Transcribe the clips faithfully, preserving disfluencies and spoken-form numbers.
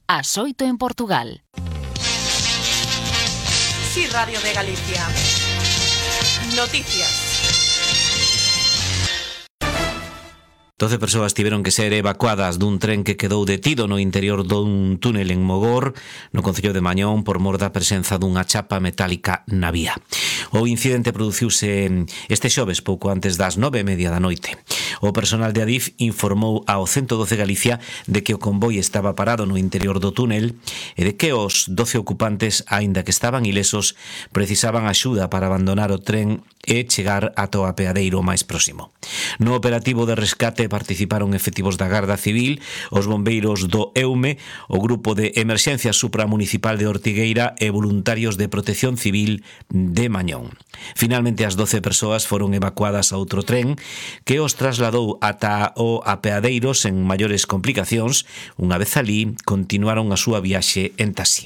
ás oito en Portugal. Sí, Radio de Galicia. Noticias. doce persoas tiveron que ser evacuadas dun tren que quedou detido no interior dun túnel en Mogor, no concello de Mañón, por mor da presenza dunha chapa metálica na vía. O incidente produciuse este xoves pouco antes das nove e media da noite. O personal de Adif informou ao ciento doce Galicia de que o convoi estaba parado no interior do túnel e de que os doce ocupantes, aínda que estaban ilesos, precisaban axuda para abandonar o tren e chegar ata o apeadeiro máis próximo. No operativo de rescate participaron efectivos da Garda Civil, os bombeiros do EUME, o Grupo de Emerxencia Supramunicipal de Ortigueira e voluntarios de Protección Civil de Mañón. Finalmente, as doce persoas foron evacuadas a outro tren que os trasladou ata o apeadeiro sen maiores complicacións. Unha vez alí, continuaron a súa viaxe en taxi.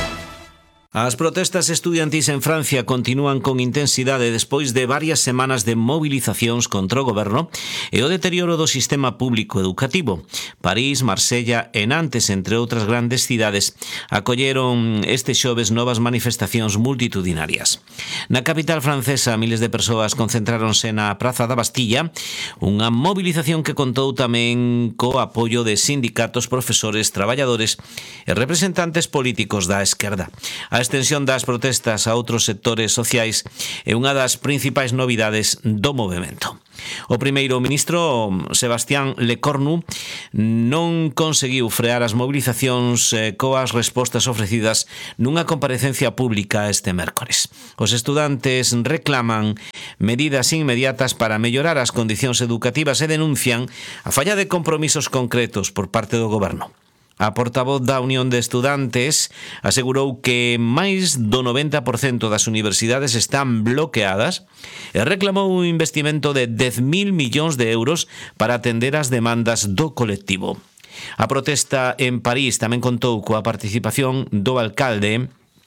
As protestas estudiantís en Francia continúan con intensidade despois de varias semanas de movilizacións contra o goberno e o deterioro do sistema público educativo. París, Marsella e Nantes, entre outras grandes cidades, acolleron este xoves novas manifestacións multitudinarias. Na capital francesa, miles de persoas concentráronse na Praza da Bastilla, unha movilización que contou tamén co apoio de sindicatos, profesores, traballadores e representantes políticos da esquerda. A extensión das protestas a outros sectores sociais é unha das principais novidades do movemento. O primeiro ministro, Sebastián Lecornu, non conseguiu frear as movilizacións coas respostas ofrecidas nunha comparecencia pública este mércores. Os estudantes reclaman medidas inmediatas para mellorar as condicións educativas e denuncian a falla de compromisos concretos por parte do goberno. A portavoz da Unión de Estudantes asegurou que máis do noventa por cento das universidades están bloqueadas e reclamou un investimento de dez mil millóns de euros para atender as demandas do colectivo. A protesta en París tamén contou coa participación do alcalde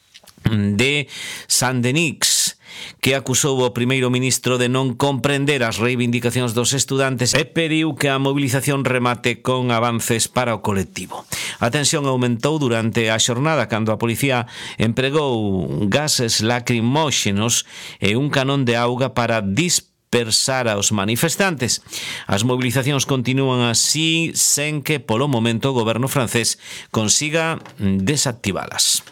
de Saint-Denis, que acusou o primeiro ministro de non comprender as reivindicacións dos estudantes e pediu que a movilización remate con avances para o colectivo. A tensión aumentou durante a xornada cando a policía empregou gases lacrimóxenos e un canón de auga para dispersar aos manifestantes. As movilizacións continúan así sen que polo momento o goberno francés consiga desactivalas.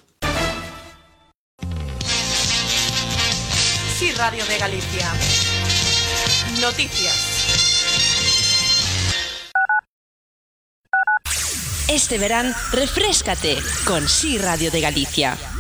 Sí, Radio de Galicia. Noticias. Este verán, refréscate con Sí Radio de Galicia.